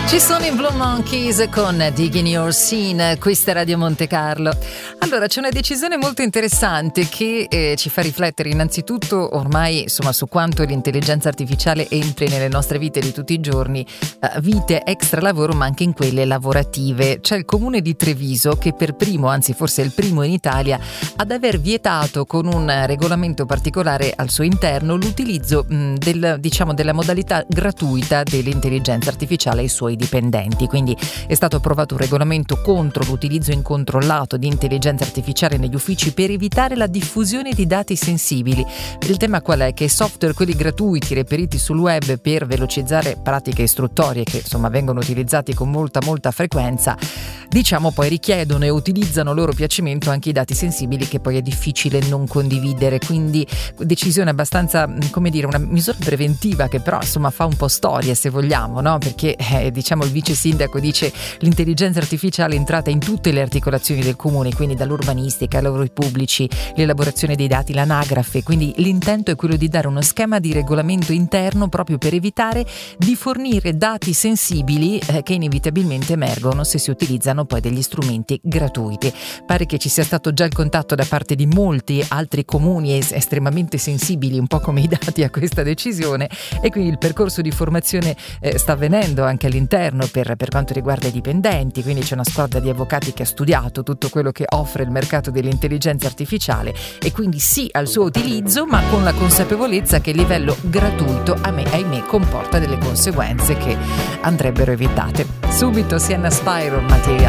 Ci sono i Blue Monkeys con Digging Your Scene, questa è Radio Monte Carlo. Allora, c'è una decisione molto interessante che ci fa riflettere innanzitutto ormai insomma su quanto l'intelligenza artificiale entri nelle nostre vite di tutti i giorni, vite extra lavoro ma anche in quelle lavorative. C'è il comune di Treviso che per primo, anzi forse il primo in Italia, ad aver vietato con un regolamento particolare al suo interno l'utilizzo della modalità gratuita dell'intelligenza artificiale ai suoi dipendenti. Quindi è stato approvato un regolamento contro l'utilizzo incontrollato di intelligenza artificiale negli uffici per evitare la diffusione di dati sensibili. Il tema qual è? Che i software, quelli gratuiti reperiti sul web per velocizzare pratiche istruttorie che insomma vengono utilizzati con molta frequenza, diciamo poi richiedono e utilizzano a loro piacimento anche i dati sensibili che poi è difficile non condividere. Quindi decisione abbastanza, come dire, una misura preventiva che però insomma fa un po' storia, se vogliamo, no? Perché diciamo il vice sindaco dice l'intelligenza artificiale è entrata in tutte le articolazioni del comune, quindi dall'urbanistica ai lavori pubblici, l'elaborazione dei dati, l'anagrafe. Quindi l'intento è quello di dare uno schema di regolamento interno proprio per evitare di fornire dati sensibili che inevitabilmente emergono se si utilizzano poi degli strumenti gratuiti. Pare che ci sia stato già il contatto da parte di molti altri comuni estremamente sensibili un po' come i dati a questa decisione, e quindi il percorso di formazione sta avvenendo anche all'interno per quanto riguarda i dipendenti. Quindi c'è una squadra di avvocati che ha studiato tutto quello che offre il mercato dell'intelligenza artificiale e quindi sì al suo utilizzo, ma con la consapevolezza che il livello gratuito ahimè comporta delle conseguenze che andrebbero evitate. Subito Sienna Spyro, Mattia